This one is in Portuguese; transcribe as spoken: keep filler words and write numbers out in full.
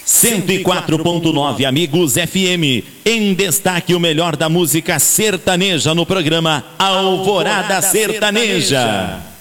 cento e quatro ponto nove Amigos F M. Em destaque o melhor da música sertaneja no programa Alvorada Sertaneja.